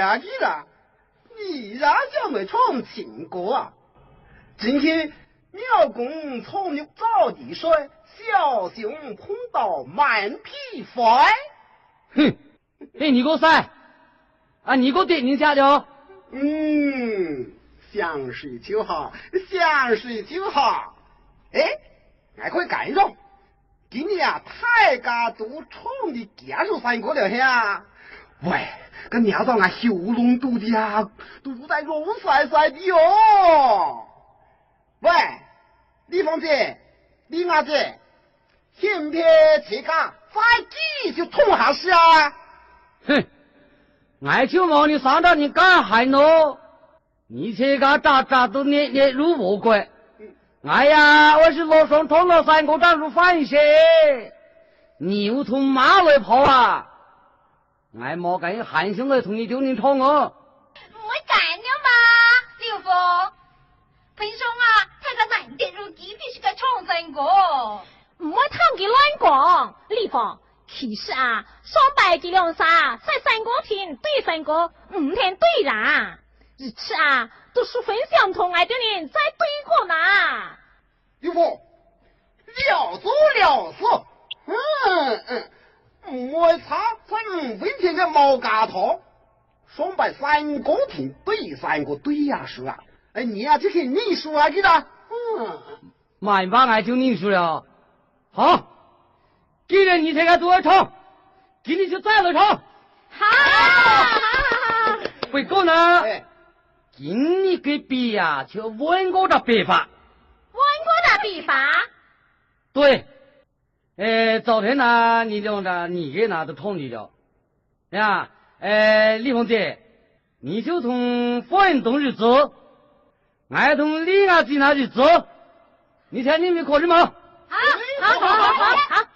啊去了，你然就没唱情歌啊？今天庙公从牛造地水，小熊碰到满皮飞。 哼，哎，你给我塞啊！你给我点名下去哦。 想睡就好，想睡就好。哎，俺可以干上。今年啊，大家都冲的结束三个了呀。喂，个娘子俺修龙肚的啊，肚在肉晒晒的哟。喂，李凤姐、李阿姐，先别这个，再继续冲下去啊！ 哼，俺就望你上到你干海喏，你这个渣都捏入魔鬼。哎呀，我是老双通了三个战术反射，牛头马尾跑啊！俺莫干韩兄来同你丢你冲哦。 我干了吗？刘峰，彭兄啊，他个难得如鸡必是个冲三个。 唔好谈佢乱讲，李峰。其实啊，双百几两沙，在三个天对三个，5天对啦。日吃啊，都是分享同爱的人在对过呢。 刘峰，了做了事。我查5分钱的毛嘎头，双百3个天对3个对呀是啊。哎，你呀就给你说啊，给他。 满把俺就你说了。好，既然你这个多唱，今天就再来唱。 好。 不过呢，今你给比呀，就问我的比法。 问我的比法？ 对。昨天呢，你用的你给拿的统计了，呀，李凤姐，你就从运动日子，俺从李阿姐那日子，你猜你们可以吗？ 好。